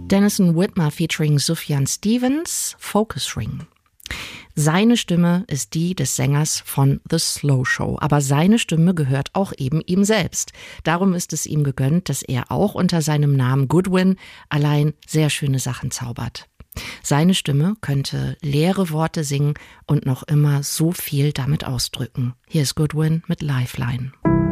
Denison Whitmer featuring Sufjan Stevens, Focus Ring. Seine Stimme ist die des Sängers von The Slow Show, aber seine Stimme gehört auch eben ihm selbst. Darum ist es ihm gegönnt, dass er auch unter seinem Namen Goodwin allein sehr schöne Sachen zaubert. Seine Stimme könnte leere Worte singen und noch immer so viel damit ausdrücken. Hier ist Goodwin mit Lifeline.